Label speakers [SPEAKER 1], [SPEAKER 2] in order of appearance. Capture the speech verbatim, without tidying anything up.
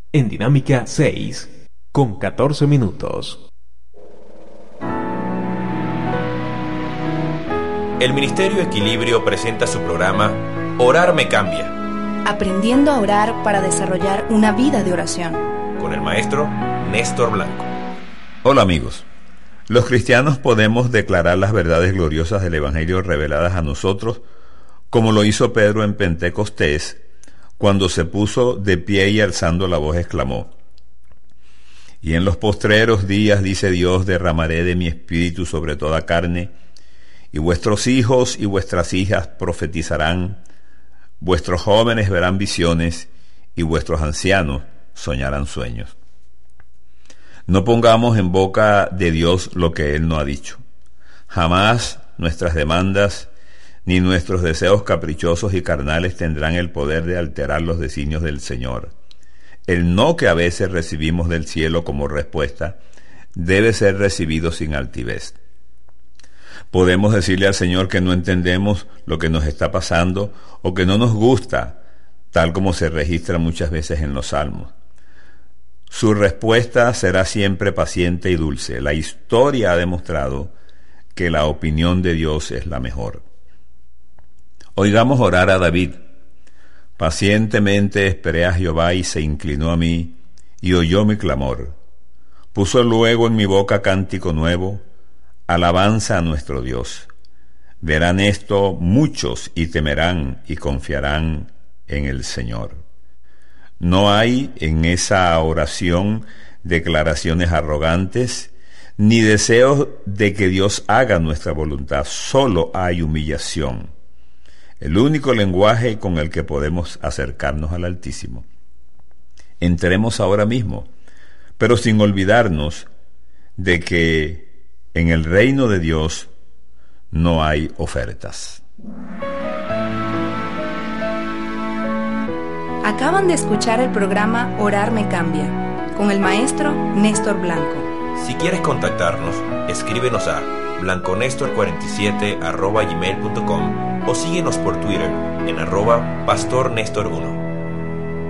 [SPEAKER 1] en Dinámica seis, con catorce minutos.
[SPEAKER 2] El Ministerio Equilibrio presenta su programa Orar me cambia,
[SPEAKER 3] aprendiendo a orar para desarrollar una vida de oración,
[SPEAKER 2] con el maestro Néstor Blanco.
[SPEAKER 4] Hola amigos, los cristianos podemos declarar las verdades gloriosas del Evangelio reveladas a nosotros, como lo hizo Pedro en Pentecostés, cuando se puso de pie y alzando la voz exclamó: y en los postreros días, dice Dios, derramaré de mi espíritu sobre toda carne, y vuestros hijos y vuestras hijas profetizarán, vuestros jóvenes verán visiones, y vuestros ancianos soñarán sueños. No pongamos en boca de Dios lo que Él no ha dicho. Jamás nuestras demandas ni nuestros deseos caprichosos y carnales tendrán el poder de alterar los designios del Señor. El no que a veces recibimos del cielo como respuesta debe ser recibido sin altivez. Podemos decirle al Señor que no entendemos lo que nos está pasando o que no nos gusta, tal como se registra muchas veces en los Salmos. Su respuesta será siempre paciente y dulce. La historia ha demostrado que la opinión de Dios es la mejor. Oigamos orar a David. Pacientemente esperé a Jehová y se inclinó a mí y oyó mi clamor. Puso luego en mi boca cántico nuevo, alabanza a nuestro Dios. Verán esto muchos y temerán y confiarán en el Señor. No hay en esa oración declaraciones arrogantes, ni deseos de que Dios haga nuestra voluntad. Solo hay humillación. El único lenguaje con el que podemos acercarnos al Altísimo. Entremos ahora mismo, pero sin olvidarnos de que en el reino de Dios no hay ofertas.
[SPEAKER 3] Acaban de escuchar el programa Orar me cambia, con el maestro Néstor Blanco.
[SPEAKER 2] Si quieres contactarnos, escríbenos a blanconestor cuarenta y siete arroba gmail punto com o síguenos por Twitter en arroba pastor nestor uno.